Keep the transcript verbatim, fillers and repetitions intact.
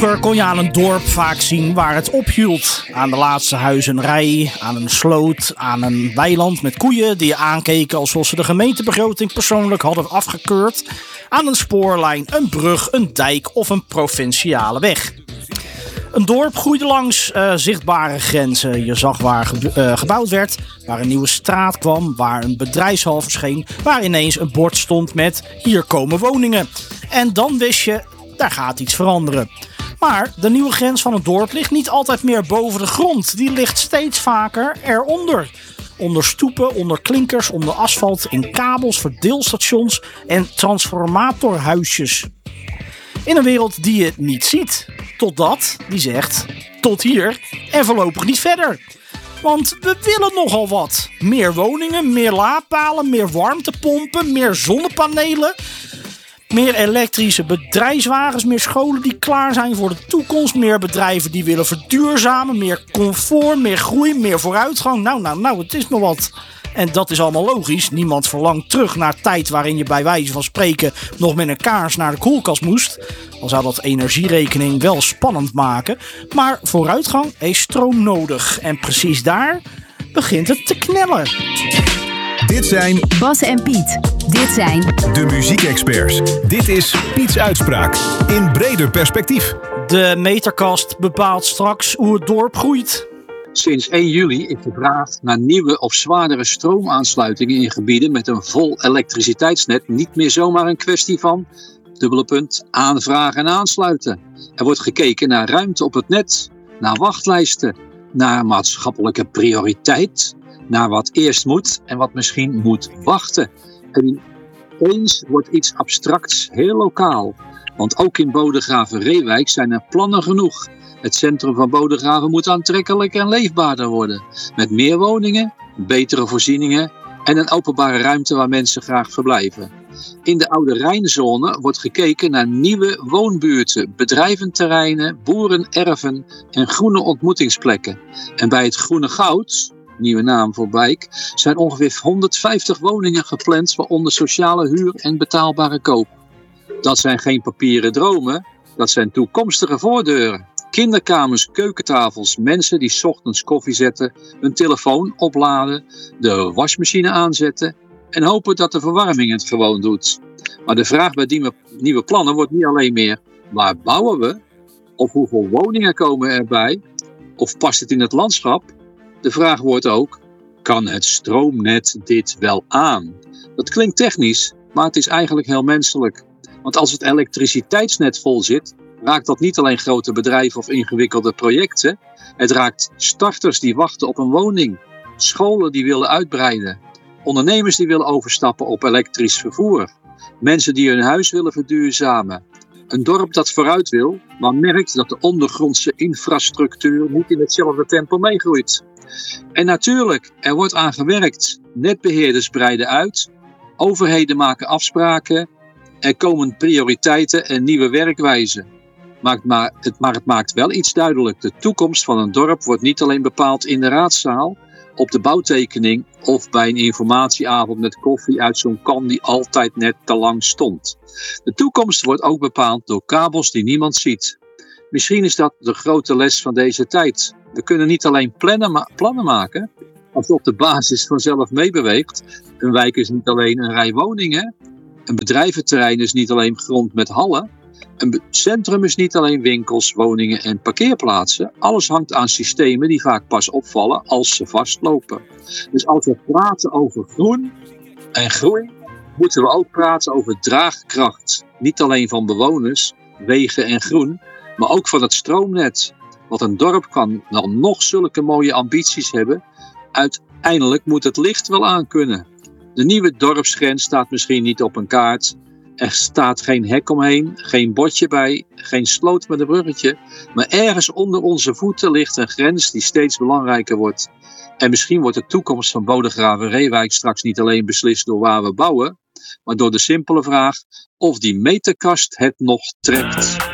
Vroeger kon je aan een dorp vaak zien waar het ophield. Aan de laatste huizenrij, aan een sloot, aan een weiland met koeien die je aankeken alsof ze de gemeentebegroting persoonlijk hadden afgekeurd. Aan een spoorlijn, een brug, een dijk of een provinciale weg. Een dorp groeide langs uh, zichtbare grenzen. Je zag waar ge- uh, gebouwd werd, waar een nieuwe straat kwam, waar een bedrijfshal verscheen, waar ineens een bord stond met hier komen woningen. En dan wist je, daar gaat iets veranderen. Maar de nieuwe grens van een dorp ligt niet altijd meer boven de grond. Die ligt steeds vaker eronder. Onder stoepen, onder klinkers, onder asfalt, in kabels, verdeelstations en transformatorhuisjes. In een wereld die je niet ziet. Totdat die zegt, tot hier en voorlopig niet verder. Want we willen nogal wat. Meer woningen, meer laadpalen, meer warmtepompen, meer zonnepanelen. Meer elektrische bedrijfswagens, meer scholen die klaar zijn voor de toekomst. Meer bedrijven die willen verduurzamen, meer comfort, meer groei, meer vooruitgang. Nou, nou, nou, het is nog wat. En dat is allemaal logisch. Niemand verlangt terug naar tijd waarin je bij wijze van spreken nog met een kaars naar de koelkast moest. Dan zou dat energierekening wel spannend maken. Maar vooruitgang heeft stroom nodig. En precies daar begint het te knellen. Dit zijn Bas en Piet. Dit zijn de muziekexperts. Dit is Piets Uitspraak in breder perspectief. De meterkast bepaalt straks hoe het dorp groeit. Sinds één juli is de vraag naar nieuwe of zwaardere stroomaansluitingen in gebieden met een vol elektriciteitsnet niet meer zomaar een kwestie van, dubbele punt, aanvragen en aansluiten. Er wordt gekeken naar ruimte op het net, naar wachtlijsten, naar maatschappelijke prioriteit, naar wat eerst moet en wat misschien moet wachten. En ineens wordt iets abstracts heel lokaal. Want ook in Bodegraven-Reewijk zijn er plannen genoeg. Het centrum van Bodegraven moet aantrekkelijker en leefbaarder worden. Met meer woningen, betere voorzieningen en een openbare ruimte waar mensen graag verblijven. In de Oude Rijnzone wordt gekeken naar nieuwe woonbuurten, bedrijventerreinen, boerenerven en groene ontmoetingsplekken. En bij het Groene Goud, nieuwe naam voor wijk, zijn ongeveer honderdvijftig woningen gepland, waaronder sociale huur en betaalbare koop. Dat zijn geen papieren dromen, dat zijn toekomstige voordeuren. Kinderkamers, keukentafels, mensen die 's ochtends koffie zetten, hun telefoon opladen, de wasmachine aanzetten en hopen dat de verwarming het gewoon doet. Maar de vraag bij die nieuwe plannen wordt niet alleen meer waar bouwen we, of hoeveel woningen komen erbij, of past het in het landschap. De vraag wordt ook, kan het stroomnet dit wel aan? Dat klinkt technisch, maar het is eigenlijk heel menselijk. Want als het elektriciteitsnet vol zit, raakt dat niet alleen grote bedrijven of ingewikkelde projecten. Het raakt starters die wachten op een woning, scholen die willen uitbreiden, ondernemers die willen overstappen op elektrisch vervoer, mensen die hun huis willen verduurzamen. Een dorp dat vooruit wil, maar merkt dat de ondergrondse infrastructuur niet in hetzelfde tempo meegroeit. En natuurlijk, er wordt aan gewerkt. Netbeheerders breiden uit, overheden maken afspraken, er komen prioriteiten en nieuwe werkwijzen. Maakt maar, het, maar het maakt wel iets duidelijk. De toekomst van een dorp wordt niet alleen bepaald in de raadzaal, op de bouwtekening of bij een informatieavond met koffie uit zo'n kan die altijd net te lang stond. De toekomst wordt ook bepaald door kabels die niemand ziet. Misschien is dat de grote les van deze tijd. We kunnen niet alleen plannen, ma- plannen maken, alsof de basis vanzelf meebeweegt. Een wijk is niet alleen een rij woningen. Een bedrijventerrein is niet alleen grond met hallen. Een centrum is niet alleen winkels, woningen en parkeerplaatsen. Alles hangt aan systemen die vaak pas opvallen als ze vastlopen. Dus als we praten over groen en groei, moeten we ook praten over draagkracht. Niet alleen van bewoners, wegen en groen, maar ook van het stroomnet. Want een dorp kan dan nog zulke mooie ambities hebben. Uiteindelijk moet het licht wel aankunnen. De nieuwe dorpsgrens staat misschien niet op een kaart. Er staat geen hek omheen, geen bordje bij, geen sloot met een bruggetje. Maar ergens onder onze voeten ligt een grens die steeds belangrijker wordt. En misschien wordt de toekomst van Bodegraven-Reewijk straks niet alleen beslist door waar we bouwen, maar door de simpele vraag of die meterkast het nog trekt.